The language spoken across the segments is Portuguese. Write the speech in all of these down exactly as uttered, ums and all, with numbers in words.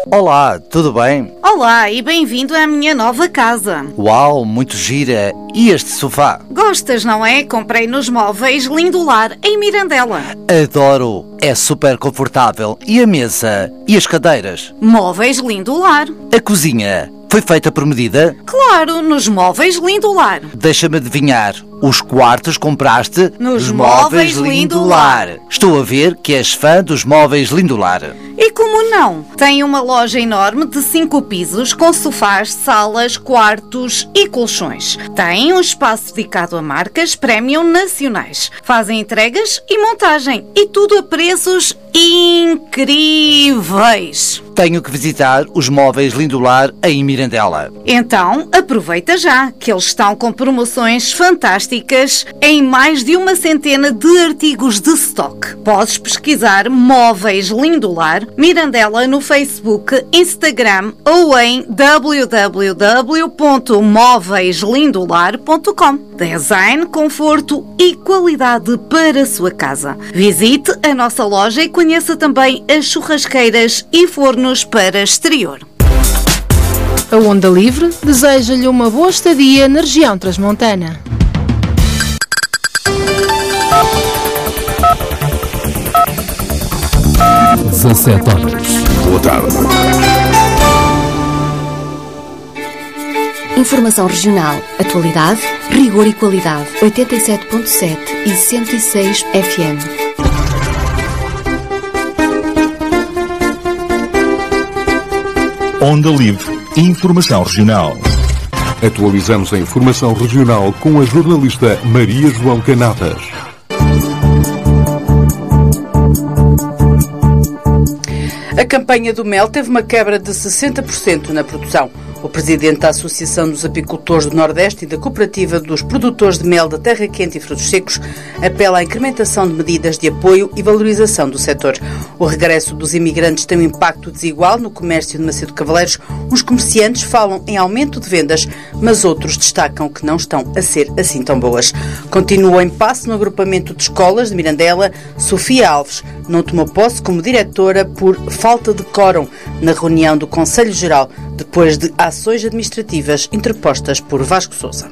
Olá, tudo bem? Olá e bem-vindo à minha nova casa. Uau, muito gira. E este sofá? Gostas, não é? Comprei nos móveis Lindolar, em Mirandela. Adoro, é super confortável. E a mesa? E as cadeiras? Móveis Lindolar. A cozinha? Foi feita por medida? Claro, nos móveis Lindolar. Deixa-me adivinhar, os quartos compraste nos móveis Lindolar. Estou a ver que és fã dos móveis Lindolar. E como não? Tem uma loja enorme de cinco pisos com sofás, salas, quartos e colchões. Tem um espaço dedicado a marcas premium nacionais. Fazem entregas e montagem. E tudo a preços incríveis. Tenho que visitar os móveis Lindolar em Mirandela. Então, aproveita já, que eles estão com promoções fantásticas em mais de uma centena de artigos de stock. Podes pesquisar Móveis Lindolar Mirandela no Facebook, Instagram ou em w w w ponto móveis lindolar ponto com. Design, conforto e qualidade para a sua casa. Visite a nossa loja e conheça também as churrasqueiras e fornos para exterior. A Onda Livre deseja-lhe uma boa estadia na região transmontana. dezassete horas. Boa tarde. Informação regional, atualidade, rigor e qualidade. oitenta e sete ponto sete e cento e seis F M. Onda Livre. Informação regional. Atualizamos a informação regional com a jornalista Maria João Canadas. A campanha do mel teve uma quebra de sessenta por cento na produção. O presidente da Associação dos Apicultores do Nordeste e da Cooperativa dos Produtores de Mel da Terra Quente e Frutos Secos apela à incrementação de medidas de apoio e valorização do setor. O regresso dos imigrantes tem um impacto desigual no comércio de Macedo Cavaleiros. Uns comerciantes falam em aumento de vendas, mas outros destacam que não estão a ser assim tão boas. Continua o impasse no agrupamento de escolas de Mirandela. Sofia Alves não tomou posse como diretora por falta de quórum na reunião do Conselho Geral, depois de ações administrativas interpostas por Vasco Sousa.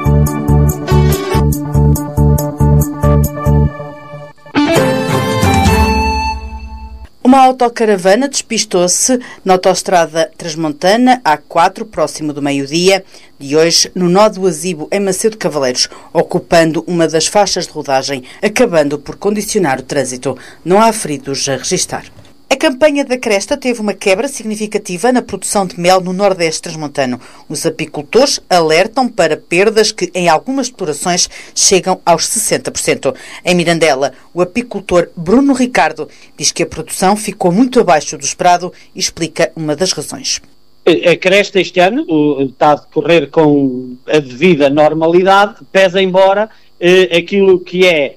Uma autocaravana despistou-se na autoestrada transmontana A quatro, próximo do meio-dia de hoje, no nó do Azibo, em Macedo Cavaleiros, ocupando uma das faixas de rodagem, acabando por condicionar o trânsito. Não há feridos a registar. A campanha da Cresta teve uma quebra significativa na produção de mel no Nordeste transmontano. Os apicultores alertam para perdas que, em algumas explorações, chegam aos sessenta por cento. Em Mirandela, o apicultor Bruno Ricardo diz que a produção ficou muito abaixo do esperado e explica uma das razões. A Cresta este ano está a decorrer com a devida normalidade, pese embora eh, aquilo que é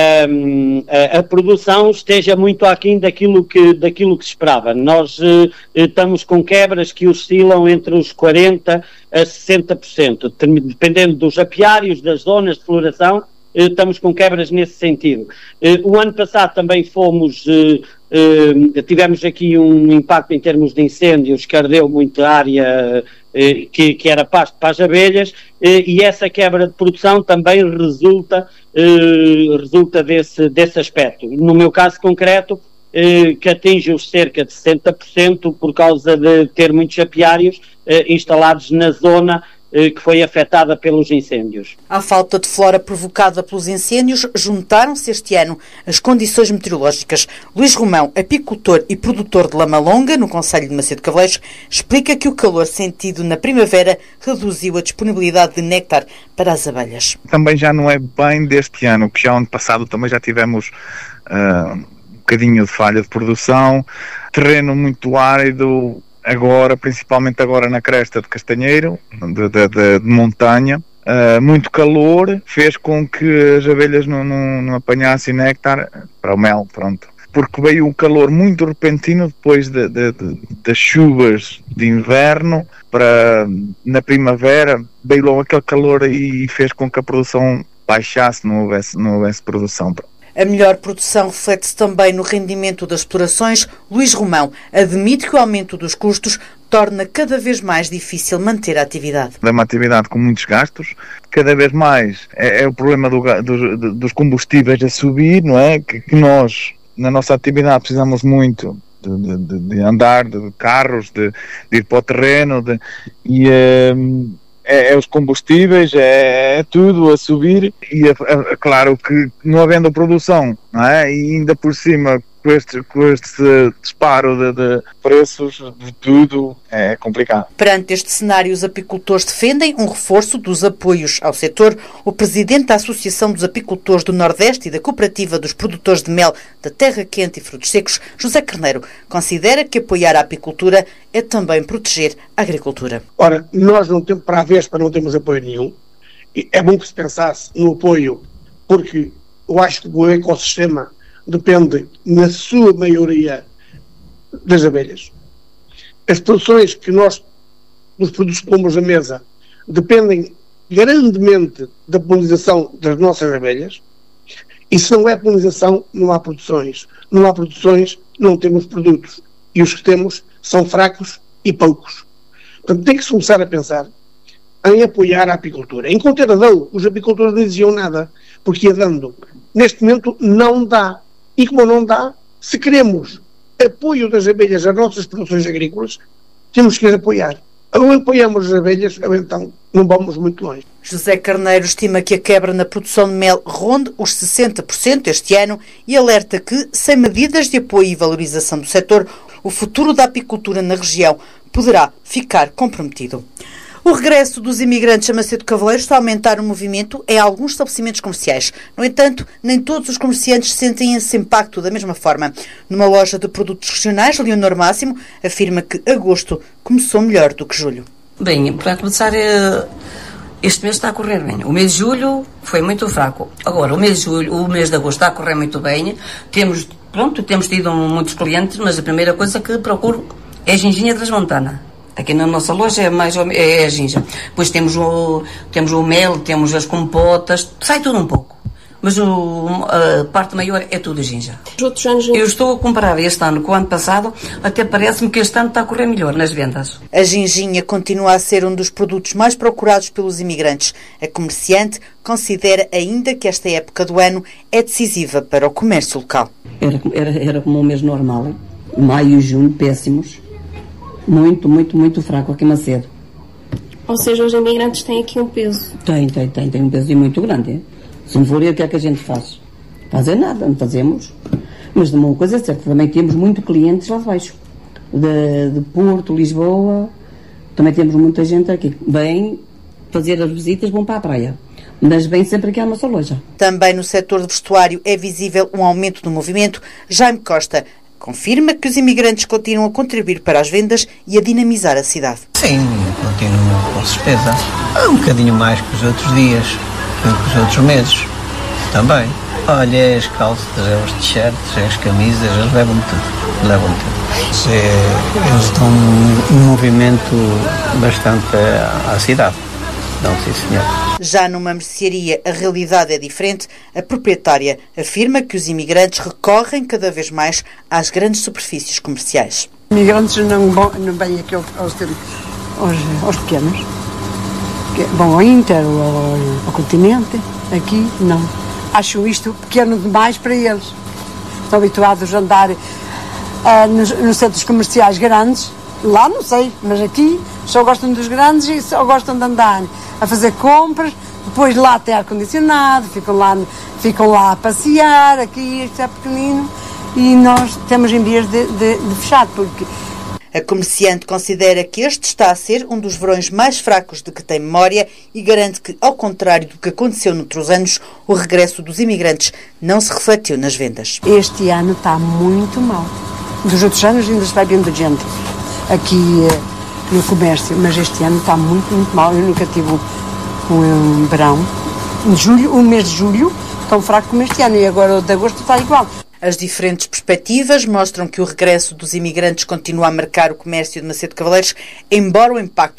Um, a, a produção esteja muito aquém daquilo que, daquilo que se esperava. Nós uh, estamos com quebras que oscilam entre os quarenta por cento a sessenta por cento, dependendo dos apiários, das zonas de floração, uh, estamos com quebras nesse sentido. Uh, o ano passado também fomos, uh, uh, tivemos aqui um impacto em termos de incêndios que ardeu muita área uh, que, que era pasto para as abelhas, uh, e essa quebra de produção também resulta Uh, resulta desse, desse aspecto. No meu caso concreto, uh, que atinge os cerca de sessenta por cento por causa de ter muitos apiários uh, instalados na zona uh, que foi afetada pelos incêndios. À falta de flora provocada pelos incêndios, juntaram-se este ano as condições meteorológicas. Luís Romão, apicultor e produtor de lama longa no concelho de Macedo Cavaleiros, explica que o calor sentido na primavera reduziu a disponibilidade de néctar para as abelhas. Também já não é bem deste ano, que já ano passado também já tivemos uh, um bocadinho de falha de produção, terreno muito árido, agora, principalmente agora na cresta de Castanheiro, de, de, de, de montanha. Uh, muito calor fez com que as abelhas não, não, não apanhassem néctar para o mel, pronto. Porque veio um calor muito repentino depois de, de, de, das chuvas de inverno, para na primavera veio logo aquele calor e fez com que a produção baixasse, não houvesse, não houvesse produção. A melhor produção reflete-se também no rendimento das explorações. Luís Romão admite que o aumento dos custos torna cada vez mais difícil manter a atividade. É uma atividade com muitos gastos, cada vez mais é, é o problema do, do, dos combustíveis a subir, não é? Que, que nós, na nossa atividade, precisamos muito de, de, de andar, de carros, de, de ir para o terreno, de, e é, é, é os combustíveis, é, é tudo a subir, e é, é claro que não havendo produção, não é? E ainda por cima com este, com este disparo de, de preços de tudo, é complicado. Perante este cenário, os apicultores defendem um reforço dos apoios ao setor. O presidente da Associação dos Apicultores do Nordeste e da Cooperativa dos Produtores de Mel da Terra Quente e Frutos Secos, José Carneiro, considera que apoiar a apicultura é também proteger a agricultura. Ora, nós não temos, para a Vespa não temos apoio nenhum. É bom que se pensasse no apoio, porque eu acho que o ecossistema depende, na sua maioria, das abelhas. As produções que nós, os produtos que pomos na mesa, dependem grandemente da polinização das nossas abelhas, e se não é polinização, não há produções. Não há produções, não temos produtos. E os que temos são fracos e poucos. Portanto, tem que se começar a pensar em apoiar a apicultura. Enquanto era dão, os apicultores não diziam nada, porque ia dando. Neste momento, não dá. E como não dá, se queremos apoio das abelhas às nossas produções agrícolas, temos que as apoiar. Ou apoiamos as abelhas, ou então não vamos muito longe. José Carneiro estima que a quebra na produção de mel ronde os sessenta por cento este ano e alerta que, sem medidas de apoio e valorização do setor, o futuro da apicultura na região poderá ficar comprometido. O regresso dos imigrantes a Macedo Cavaleiro está a aumentar o movimento em alguns estabelecimentos comerciais. No entanto, nem todos os comerciantes sentem esse impacto da mesma forma. Numa loja de produtos regionais, Leonor Máximo afirma que agosto começou melhor do que julho. Bem, para começar, este mês está a correr bem. O mês de julho foi muito fraco. Agora, o mês de julho, o mês de agosto está a correr muito bem. Temos, pronto, temos tido muitos clientes, mas a primeira coisa que procuro é a ginginha transmontana. Aqui na nossa loja é mais é a ginja. Depois temos o, temos o mel, temos as compotas, sai tudo um pouco. Mas o, a parte maior é tudo ginja. Outros anos... Eu estou a comparar este ano com o ano passado, até parece-me que este ano está a correr melhor nas vendas. A ginginha continua a ser um dos produtos mais procurados pelos imigrantes. A comerciante considera ainda que esta época do ano é decisiva para o comércio local. Era, era, era como um mês normal, hein? Maio e junho, péssimos. Muito, muito, muito fraco aqui em Macedo. Ou seja, os imigrantes têm aqui um peso. Tem, tem, tem, tem um peso muito grande. Hein? Se não for o que é que a gente faz? Fazer nada, não fazemos. Mas de uma coisa é certa, também temos muito clientes lá abaixo. De, de Porto, Lisboa, também temos muita gente aqui. Vem fazer as visitas, vão para a praia. Mas vem sempre aqui à nossa loja. Também no setor de vestuário é visível um aumento do movimento. Jaime Costa confirma que os imigrantes continuam a contribuir para as vendas e a dinamizar a cidade. Sim, continuam com certeza. Um bocadinho mais que os outros dias, que os outros meses. Também. Olha, as calças, os t-shirts, as camisas, eles levam tudo. Levam tudo. É, eles dão um movimento bastante à, à cidade. Não, sim, senhor. Já numa mercearia, a realidade é diferente. A proprietária afirma que os imigrantes recorrem cada vez mais às grandes superfícies comerciais. Imigrantes não vão, não vêm aqui aos, aos, aos pequenos. Vão ao Inter, ao, ao continente. Aqui, não. Acho isto pequeno demais para eles. Estão habituados a andar uh, nos, nos centros comerciais grandes. Lá não sei, mas aqui só gostam dos grandes e só gostam de andar a fazer compras, depois lá tem ar-condicionado, ficam lá, ficam lá a passear, aqui isto é pequenino, e nós temos em vias de, de, de fechar, porque... A comerciante considera que este está a ser um dos verões mais fracos de que tem memória e garante que, ao contrário do que aconteceu noutros anos, o regresso dos imigrantes não se refletiu nas vendas. Este ano está muito mal. Dos outros anos ainda se vai vendo gente aqui no comércio, mas este ano está muito, muito mal. Eu nunca tive um, um verão. Em julho, o mês de julho, tão fraco como este ano, e agora o de agosto está igual. As diferentes perspectivas mostram que o regresso dos imigrantes continua a marcar o comércio de Macedo Cavaleiros, embora o impacto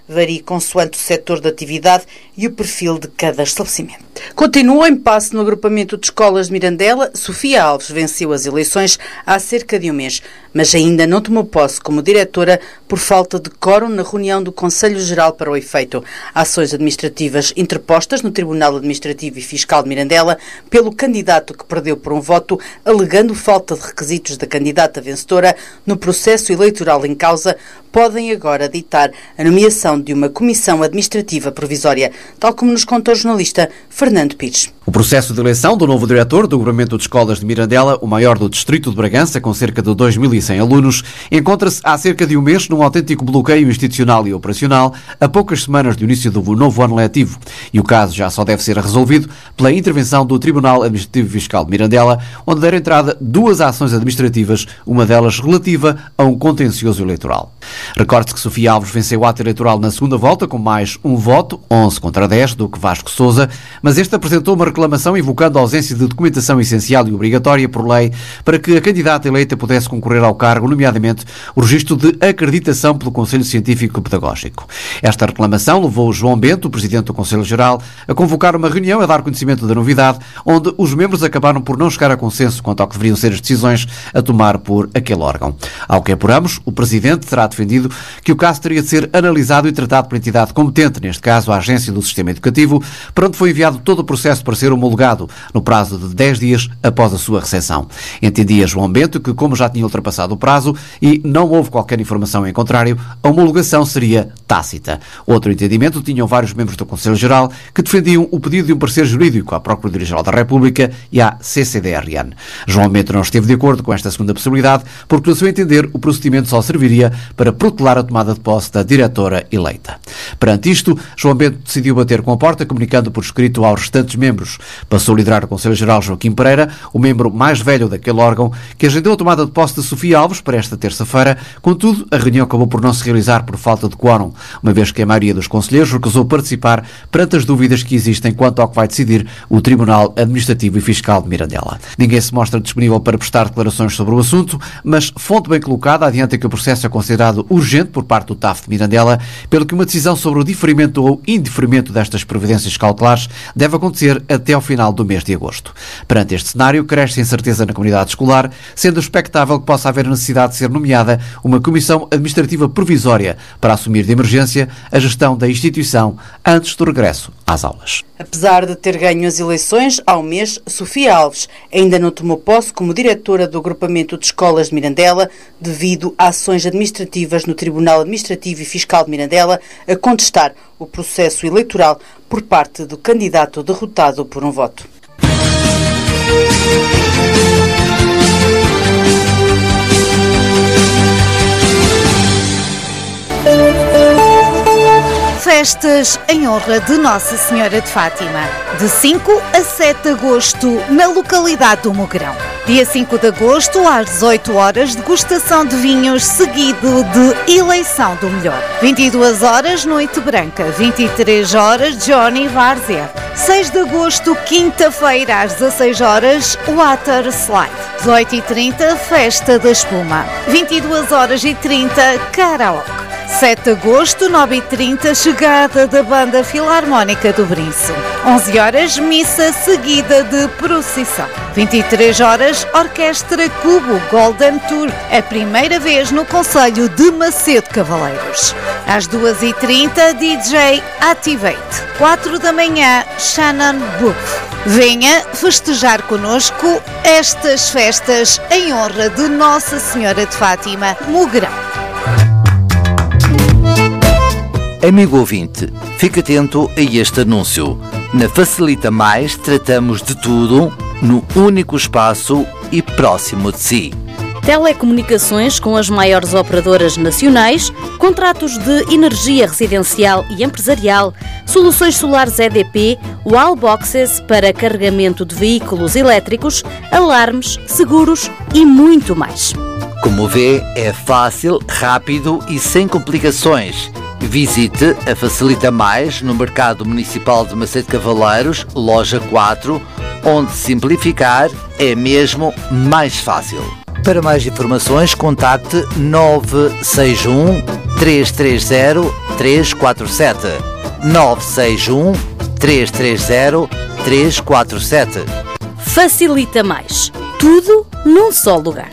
varia consoante o setor de atividade e o perfil de cada estabelecimento. Continua o impasse no agrupamento de escolas de Mirandela. Sofia Alves venceu as eleições há cerca de um mês, mas ainda não tomou posse como diretora por falta de quórum na reunião do Conselho Geral para o efeito. Ações administrativas interpostas no Tribunal Administrativo e Fiscal de Mirandela pelo candidato que perdeu por um voto, alegando falta de requisitos da candidata vencedora no processo eleitoral em causa, podem agora ditar a nomeação de uma comissão administrativa provisória, tal como nos contou o jornalista Fernando Pires. O processo de eleição do novo diretor do Agrupamento de Escolas de Mirandela, o maior do distrito de Bragança, com cerca de dois mil e cem alunos, encontra-se há cerca de um mês num autêntico bloqueio institucional e operacional, a poucas semanas do início do novo ano letivo. E o caso já só deve ser resolvido pela intervenção do Tribunal Administrativo e Fiscal de Mirandela, onde deram entrada duas ações administrativas, uma delas relativa a um contencioso eleitoral. Recorde-se que Sofia Alves venceu o ato eleitoral na segunda volta com mais um voto, onze contra dez, do que Vasco Sousa, mas este apresentou uma reclamação invocando a ausência de documentação essencial e obrigatória por lei para que a candidata eleita pudesse concorrer ao cargo, nomeadamente o registro de acreditação pelo Conselho Científico Pedagógico. Esta reclamação levou João Bento, o presidente do Conselho Geral, a convocar uma reunião a dar conhecimento da novidade, onde os membros acabaram por não chegar a consenso quanto ao que deveriam ser as decisões a tomar por aquele órgão. Ao que apuramos, o presidente terá defendido que o caso teria de ser analisado e tratado pela entidade competente, neste caso a Agência do Sistema Educativo, para onde foi enviado todo o processo para ser homologado no prazo de dez dias após a sua recepção. Entendia João Bento que, como já tinha ultrapassado o prazo e não houve qualquer informação em contrário, a homologação seria tácita. Outro entendimento tinham vários membros do Conselho Geral que defendiam o pedido de um parecer jurídico à Procuradoria-Geral da República e à C C D R N. João Bento não esteve de acordo com esta segunda possibilidade porque, no seu entender, o procedimento só serviria para protelar a tomada de posse da diretora eleita. Perante isto, João Bento decidiu bater com a porta, comunicando por escrito aos restantes membros. Passou a liderar o Conselho Geral Joaquim Pereira, o membro mais velho daquele órgão, que agendou a tomada de posse de Sofia Alves para esta terça-feira. Contudo, a reunião acabou por não se realizar por falta de quórum, uma vez que a maioria dos conselheiros recusou participar perante as dúvidas que existem quanto ao que vai decidir o Tribunal Administrativo e Fiscal de Mirandela. Ninguém se mostra disponível para prestar declarações sobre o assunto, mas fonte bem colocada adianta que o processo é considerado urgente por parte do T A F de Mirandela, pelo que uma decisão sobre o diferimento ou indeferimento destas providências cautelares deve acontecer até ao final do mês de agosto. Perante este cenário, cresce a incerteza na comunidade escolar, sendo expectável que possa haver necessidade de ser nomeada uma comissão administrativa provisória para assumir de emergência a gestão da instituição antes do regresso às aulas. Apesar de ter ganho as eleições há um mês, Sofia Alves ainda não tomou posse como diretora do Agrupamento de Escolas de Mirandela, devido a ações administrativas no Tribunal Administrativo e Fiscal de Mirandela a contestar o processo eleitoral por parte do candidato derrotado por um voto. Festas em honra de Nossa Senhora de Fátima, de cinco a sete de agosto, na localidade do Mugrão. Dia cinco de agosto, às dezoito horas, degustação de vinhos, seguido de eleição do melhor. vinte e duas horas, Noite Branca. vinte e três horas, Johnny Várzea. seis de agosto, quinta-feira, às dezasseis horas, Water Slide. dezoito e trinta, Festa da Espuma. vinte e duas horas e trinta, Karaoke. sete de agosto, nove e trinta, chegada da Banda Filarmónica do Brinço. onze horas, missa seguida de procissão. vinte e três horas, Orquestra Cubo Golden Tour, a primeira vez no concelho de Macedo Cavaleiros. Às duas e trinta, D J Activate. quatro da manhã, Shannon Booth. Venha festejar connosco estas festas em honra de Nossa Senhora de Fátima, Mugrão. Amigo ouvinte, fique atento a este anúncio. Na Facilita Mais tratamos de tudo no único espaço e próximo de si. Telecomunicações com as maiores operadoras nacionais, contratos de energia residencial e empresarial, soluções solares E D P, wallboxes para carregamento de veículos elétricos, alarmes, seguros e muito mais. Como vê, é fácil, rápido e sem complicações. Visite a Facilita Mais no Mercado Municipal de Macedo Cavaleiros, loja quatro, onde simplificar é mesmo mais fácil. Para mais informações, contacte nove seis um, três três zero, três quatro sete. nove seis um, três três zero, três quatro sete. Facilita Mais. Tudo num só lugar.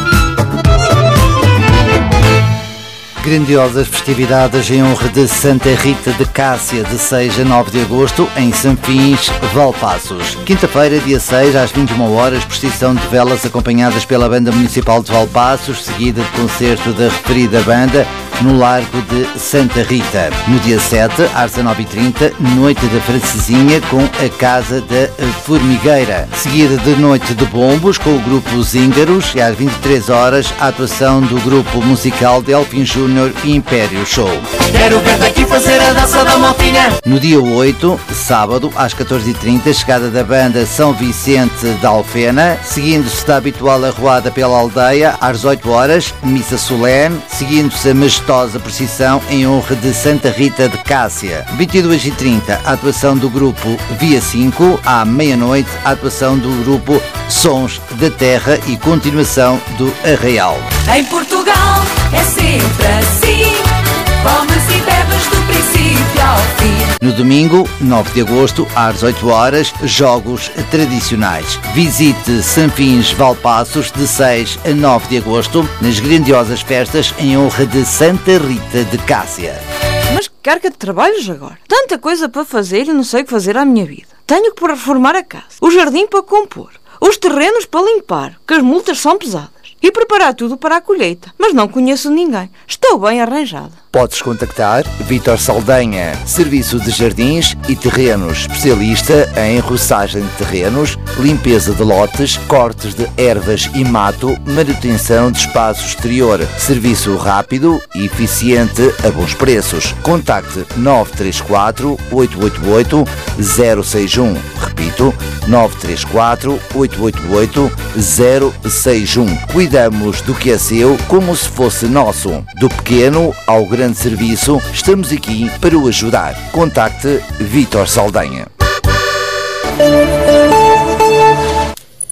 Grandiosas festividades em honra de Santa Rita de Cássia, de seis a nove de agosto, em Sanfins, Valpaços. Quinta-feira, dia seis, às vinte e uma horas, procissão de velas acompanhadas pela Banda Municipal de Valpaços, seguida de concerto da referida banda no Largo de Santa Rita. No dia sete, às dezanove e trinta, Noite da Francesinha com a Casa da Formigueira. Seguida de Noite de Bombos com o grupo Zíngaros e às vinte e três horas, a atuação do grupo musical Delfim Júnior e Império Show. Quero ver daqui fazer a dança da maltinha. No dia oito, sábado, às catorze e trinta, chegada da banda São Vicente da Alfena, seguindo-se da habitual arruada pela aldeia, às dezoito horas, missa solene, seguindo-se a majestosa procissão em honra de Santa Rita de Cássia. vinte e duas e trinta, a atuação do grupo Via cinco, à meia-noite, a atuação do grupo Sons da Terra e continuação do Arraial. Em Portugal é sempre assim, comes e bebes do princípio ao fim. No domingo, nove de agosto, às dezoito horas, jogos tradicionais. Visite Sanfins Valpaços de seis a nove de agosto, nas grandiosas festas em honra de Santa Rita de Cássia. Mas que carga de trabalhos agora. Tanta coisa para fazer e não sei o que fazer à minha vida. Tenho que reformar a casa, o jardim para compor, os terrenos para limpar, que as multas são pesadas. E preparar tudo para a colheita. Mas não conheço ninguém. Estou bem arranjada. Podes contactar Vítor Saldanha, Serviço de Jardins e Terrenos, especialista em roçagem de terrenos, limpeza de lotes, cortes de ervas e mato, manutenção de espaço exterior. Serviço rápido e eficiente a bons preços. Contacte nove três quatro, oito oito oito, zero seis um. Repito, nove três quatro, oito oito oito, zero seis um. Cuidamos do que é seu como se fosse nosso. Do pequeno ao grande serviço, estamos aqui para o ajudar. Contacte Vítor Saldanha.